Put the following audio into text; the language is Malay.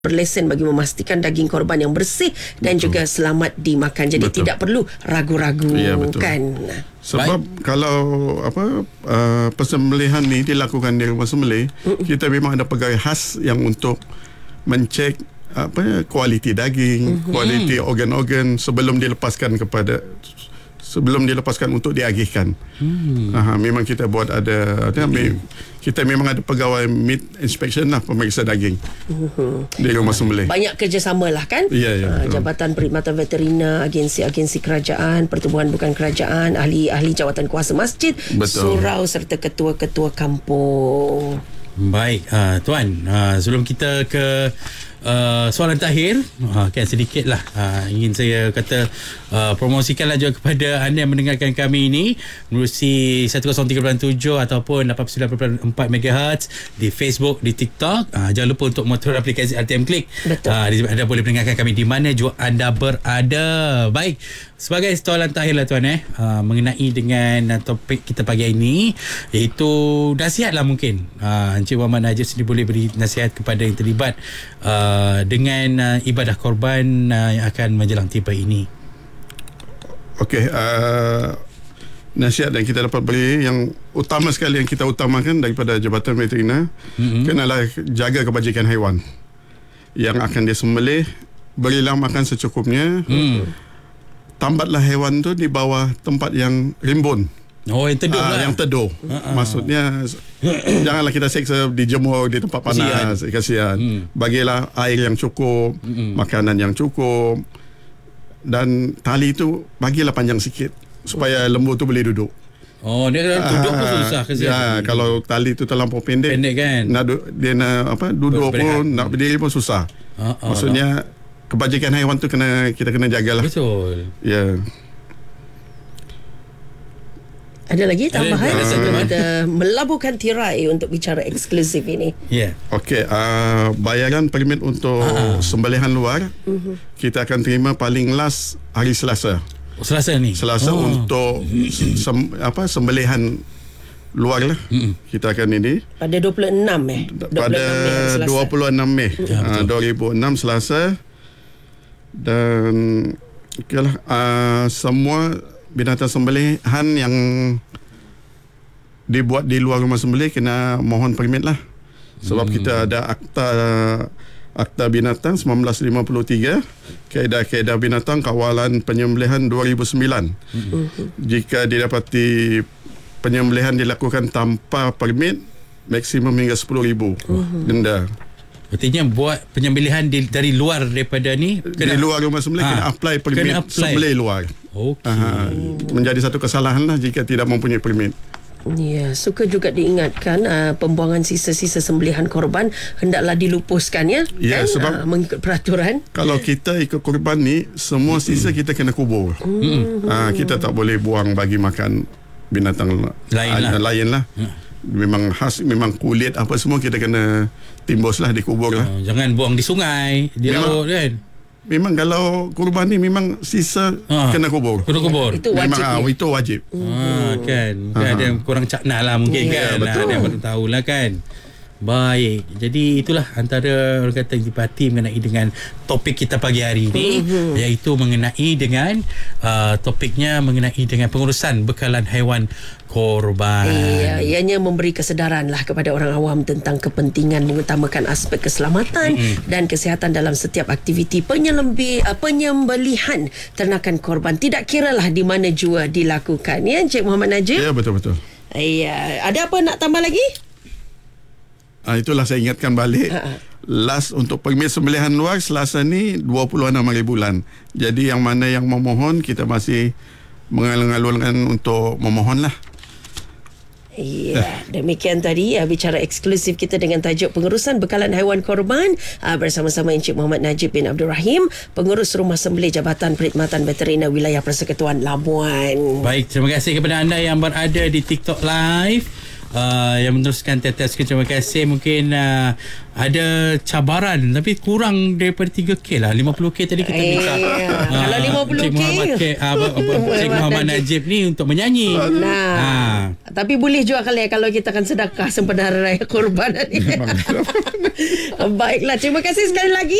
berlesen bagi memastikan daging korban yang bersih dan juga selamat dimakan. Jadi tidak perlu ragu-ragu, kan. Sebab kalau persembelihan ni dilakukan di rumah sembelih, kita memang ada pegawai khas yang untuk mencek kualiti daging, kualiti organ-organ sebelum dilepaskan untuk diagihkan. Memang kita buat kita memang ada pegawai meat inspection lah, pemeriksa daging di rumah sembelih. Banyak kerjasama lah, kan. Jabatan Perkhidmatan Veterina, agensi-agensi kerajaan, pertubuhan bukan kerajaan, ahli-ahli jawatan kuasa masjid, surau serta ketua-ketua kampung. Baik, Tuan, sebelum kita ke soalan terakhir, kan sedikitlah ingin saya kata promosikanlah juga kepada anda yang mendengarkan kami ini menerusi 103.7 ataupun 89.4 MHz di Facebook, di TikTok. Jangan lupa untuk download aplikasi RTM Click. Anda boleh mendengarkan kami di mana juga anda berada. Baik, sebagai soalan terakhir lah, Tuan, mengenai dengan topik kita pagi ini, iaitu nasihat lah mungkin. Encik Muhammad Najib sendiri boleh beri nasihat kepada yang terlibat dengan ibadah korban yang akan menjelang tiba ini. Okey, nasihat yang kita dapat beri, yang utama sekali yang kita utamakan daripada Jabatan Veterina, kenalah jaga kebajikan haiwan yang akan disembelih. Berilah makan secukupnya. Tambatlah haiwan tu di bawah tempat yang rimbun. Yang teduh lah. Yang teduh. Maksudnya janganlah kita seksa dijemur di tempat panas. Kasihan. Bagilah air yang cukup, makanan yang cukup, dan tali tu bagilah panjang sikit supaya lembu tu boleh duduk. Dia duduk pun susah. Kalau tali tu terlampau pendek kan, dia nak duduk pun, nak berdiri pun susah. Maksudnya kebajikan haiwan tu kita kena jagalah. Betul. Ya. Ada lagi tambahan? Ada melabuhkan tirai untuk bicara eksklusif ini. Okey, bayaran permit untuk sembelihan luar kita akan terima paling last hari Selasa. Selasa ni? Selasa untuk sembelihan luar lah. Kita akan ini pada 26 pada 26 Mei 2006 Selasa. Dan okeylah, semua binatang sembelihan yang dibuat di luar rumah sembelih kena mohon permit lah. Sebab kita ada Akta Binatang 1953, Kaedah-kaedah Binatang Kawalan Penyembelihan 2009. Jika didapati penyembelihan dilakukan tanpa permit, maksimum hingga RM10,000 denda. Artinya buat penyembelihan dari luar daripada ni, di luar rumah sembelih kena apply permit sembelih luar. Menjadi satu kesalahan lah jika tidak mempunyai permit. Ya, suka juga diingatkan pembuangan sisa-sisa sembelihan korban hendaklah dilupuskan, kan? Sebab mengikut peraturan. Kalau kita ikut korban ni, semua sisa kita kena kubur. Kita tak boleh buang bagi makan binatang lain lah. Memang khas, memang kulit apa semua kita kena timbuslah, dikubur lah. Jangan buang di sungai, di laut, kan. Memang kalau kurban ni memang sisa kena kubur. Itu wajib. Itu wajib. Kan. Mungkin ada yang kurang cakna lah mungkin, kan. Betul. Ada yang baru tahulah, kan. Baik, jadi itulah antara orang kata antipati mengenai dengan topik kita pagi hari ini, iaitu mengenai dengan topiknya mengenai dengan pengurusan bekalan haiwan korban. Ianya memberi kesedaran lah kepada orang awam tentang kepentingan mengutamakan aspek keselamatan dan kesihatan dalam setiap aktiviti penyembelihan ternakan korban, tidak kiralah di mana jua dilakukan. Ya, Encik Muhammad Najib? Ya, betul-betul. Ada apa nak tambah lagi? Itulah saya ingatkan balik. Last untuk permit sembelihan luar Selasa ni 26 hari bulan. Jadi yang mana yang memohon, kita masih mengalur-alurkan untuk memohon lah. Demikian tadi bicara eksklusif kita dengan tajuk pengurusan bekalan haiwan korban bersama-sama Encik Muhammad Najib bin Abdul Rahim, pengurus Rumah Sembelih Jabatan Perkhidmatan Veterina Wilayah Persekutuan Labuan. Baik, terima kasih kepada anda yang berada di TikTok Live. yang meneruskan tetes. Terima kasih. Mungkin ada cabaran tapi kurang daripada 3K lah. 50K tadi kita minta. Kalau 50K Cik Muhammad Najib ni untuk menyanyi. Tapi boleh juga kalau kita akan sedekah sempena hari raya Korban ni. Baiklah, terima kasih sekali lagi.